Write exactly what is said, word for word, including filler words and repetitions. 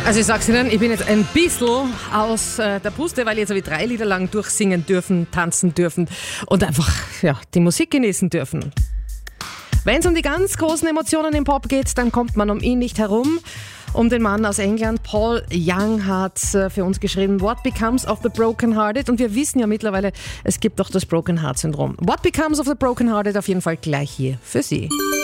Also ich sag's Ihnen, ich bin jetzt ein bisschen aus äh, der Puste, weil jetzt habe ich drei Lieder lang durchsingen dürfen, tanzen dürfen und einfach ja, die Musik genießen dürfen. Wenn es um die ganz großen Emotionen im Pop geht, dann kommt man um ihn nicht herum. Um den Mann aus England. Paul Young hat äh, für uns geschrieben, What Becomes of the Broken Hearted? Und wir wissen ja mittlerweile, es gibt auch das Broken Heart Syndrom. What Becomes of the Broken Hearted? Auf jeden Fall gleich hier für Sie.